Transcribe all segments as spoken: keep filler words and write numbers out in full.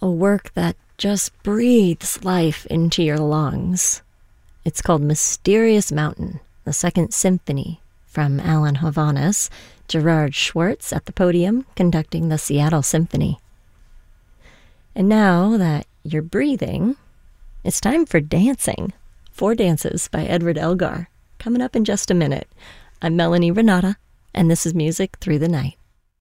a work that just breathes life into your lungs. It's called Mysterious Mountain, the Second Symphony, from Alan Hovhaness, Gerard Schwartz at the podium conducting the Seattle Symphony. And now that you're breathing, it's time for dancing. Four Dances by Edward Elgar, coming up in just a minute. I'm Melanie Renata, and this is Music Through the Night.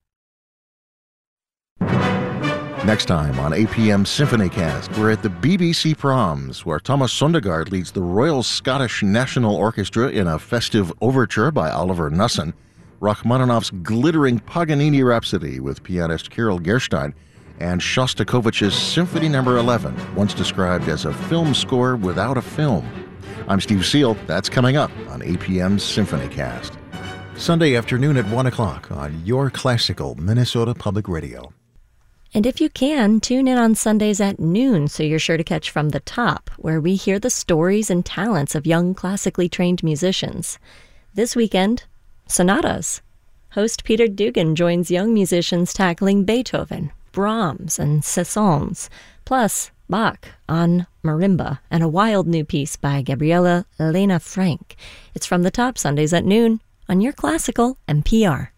Next time on A P M Symphonycast, we're at the B B C Proms, where Thomas Sondergaard leads the Royal Scottish National Orchestra in a festive overture by Oliver Nussin, Rachmaninoff's glittering Paganini Rhapsody with pianist Kirill Gerstein, and Shostakovich's Symphony Number eleven, once described as a film score without a film. I'm Steve Seal. That's coming up on A P M Symphonycast. Sunday afternoon at one o'clock on Your Classical Minnesota Public Radio. And if you can, tune in on Sundays at noon so you're sure to catch From the Top, where we hear the stories and talents of young classically trained musicians. This weekend, sonatas. Host Peter Dugan joins young musicians tackling Beethoven, Brahms, and Saint-Saëns, plus Bach on marimba, and a wild new piece by Gabriela Elena Frank. It's From the Top, Sundays at noon on Your Classical N P R.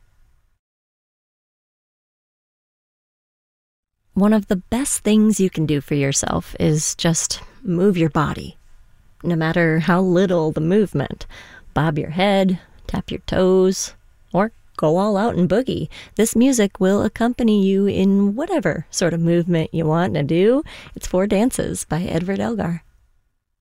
One of the best things you can do for yourself is just move your body. No matter how little the movement. Bob your head, tap your toes, or go all out and boogie. This music will accompany you in whatever sort of movement you want to do. It's Four Dances by Edward Elgar.